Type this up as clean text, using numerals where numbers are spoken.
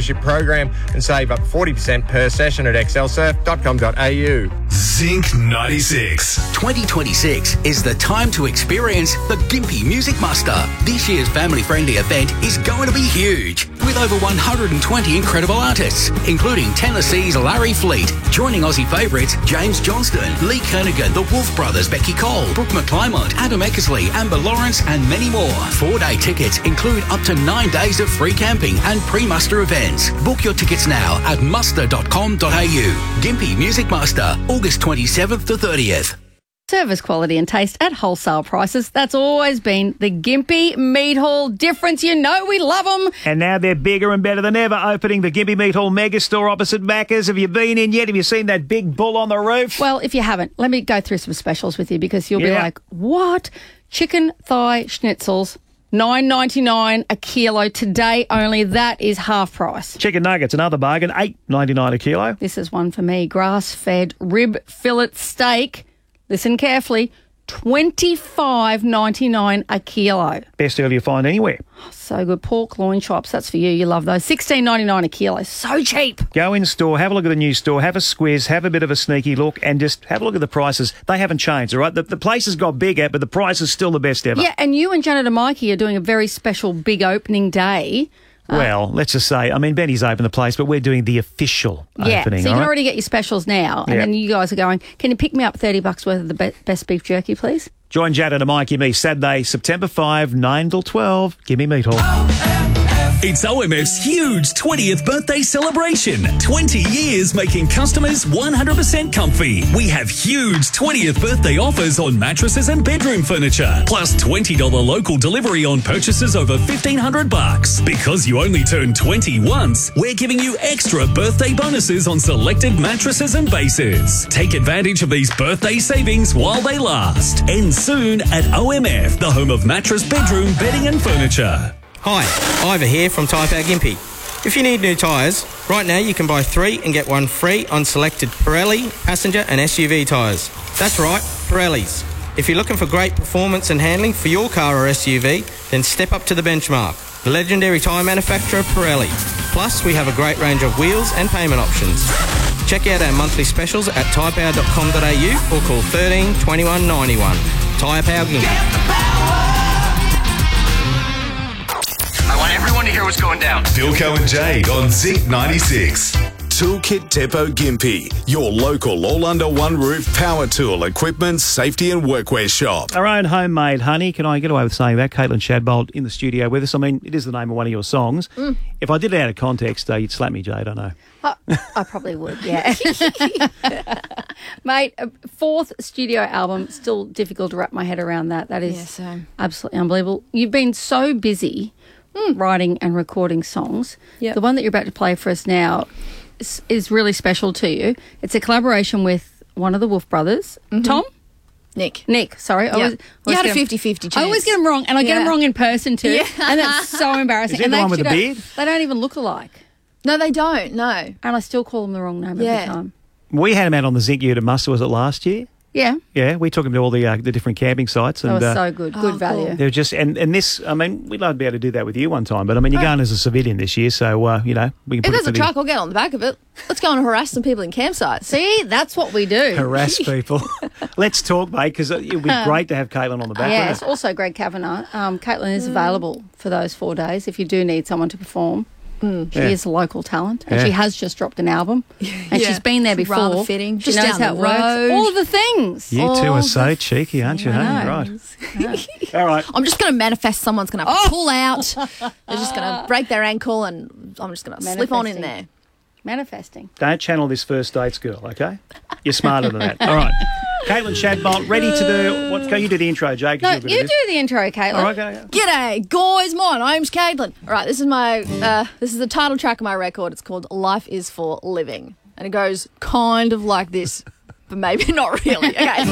membership program and save up 40% per session at excelsurf.com.au. Zinc 96. 2026 is the time to experience the Gympie Music Muster. This year's family-friendly event is going to be huge, with over 120 incredible artists, including Tennessee's Larry Fleet, joining Aussie favourites James Johnston, Lee Kernaghan, the Wolf Brothers, Becky Cole, Brooke McClymont, Adam Eckersley, Amber Lawrence and many more. 4-day tickets include up to 9 days of free camping and pre-muster events. Book your tickets now at muster.com.au. Gympie Music Muster, August 27th to 30th. Service, quality and taste at wholesale prices. That's always been the Gympie Meat Hall difference. You know we love them. And now they're bigger and better than ever, opening the Gympie Meat Hall mega store opposite Macca's. Have you been in yet? Have you seen that big bull on the roof? Well, if you haven't, let me go through some specials with you because you'll be like, what? Chicken thigh schnitzels, $9.99 a kilo today only. That is half price. Chicken nuggets, another bargain, $8.99 a kilo. This is one for me. Grass-fed rib fillet steak. Listen carefully. $25.99 a kilo. Best deal you find anywhere. So good. Pork loin chops. That's for you. You love those. $16.99 a kilo. So cheap. Go in store, have a look at the new store, have a squiz, have a bit of a sneaky look, and just have a look at the prices. They haven't changed, all right? The place has got bigger, but the price is still the best ever. Yeah, and you and Janet and Mikey are doing a very special big opening day. Well, let's just say, I mean, Benny's opened the place, but we're doing the official opening. So you can right? already get your specials now. And then you guys are going, can you pick me up $30 worth of the best beef jerky, please? Join Janet and Mikey and me Saturday, September 5, 9 till 12. Give me Meat Hall. It's OMF's huge 20th birthday celebration. 20 years making customers 100% comfy. We have huge 20th birthday offers on mattresses and bedroom furniture, plus $20 local delivery on purchases over $1,500. Because you only turn 20 once, we're giving you extra birthday bonuses on selected mattresses and bases. Take advantage of these birthday savings while they last. End soon at OMF, the home of mattress, bedroom, bedding and furniture. Hi, Ivor here from Tyre Power Gympie. If you need new tyres, right now you can buy 3 and get 1 free on selected Pirelli, passenger and SUV tyres. That's right, Pirellis. If you're looking for great performance and handling for your car or SUV, then step up to the benchmark. The legendary tyre manufacturer Pirelli. Plus, we have a great range of wheels and payment options. Check out our monthly specials at tyrepower.com.au or call 13 21 91. Tyre Power Gympie. I want everyone to hear what's going down. Bilko and Jade on Zinc 96. Toolkit Depot Gympie, your local all-under-one-roof power tool, equipment, safety and workwear shop. Our own homemade honey. Can I get away with saying that? Caitlin Shadbolt in the studio with us. I mean, it is the name of one of your songs. If I did it out of context, you'd slap me, Jade, I know. I probably would, yeah. Mate, 4th studio album, still difficult to wrap my head around that. That is absolutely unbelievable. You've been so busy writing and recording songs. The one that you're about to play for us now is really special to you. It's a collaboration with one of the Wolf Brothers. Tom? Nick, sorry. You had a 50-50 chance. I always get them wrong, and I get them wrong in person too. And that's so embarrassing. Is it and the one with the beard? They don't even look alike. No, they don't, no. And I still call them the wrong name every time. We had him out on the Zinc Ute at Muster, was it last year? Yeah. Yeah, we took him to all the different camping sites. That And, was so good. Good value. They're just and this. I mean, we'd love to be able to do that with you one time, but I mean, you're going as a civilian this year, so you know we can. If put there's it a truck, I'll get on the back of it. Let's go and harass some people in campsites. See, that's what we do. Harass people. Let's talk, mate, because it would be great to have Caitlin on the back. Yes, also Greg Kavanagh. Caitlin is available for those 4 days if you do need someone to perform. She is a local talent, and she has just dropped an album, and she's been there before. Rather fitting. She Just knows down how the it works. road. All of the things. You two are so cheeky, aren't you? Hey? Right. All right. I'm just going to manifest someone's going to pull out. They're just going to break their ankle, and I'm just going to slip on in there. Manifesting. Don't channel this first dates girl, okay? You're smarter than that. All right. Caitlin Shadbolt, ready to do what? Go, you do the intro, Jake. No, you do the intro, Caitlin. All right, go. G'day, guys. My name's Caitlin. All right, this is the title track of my record. It's called Life is for Living. And it goes kind of like this, but maybe not really. Okay.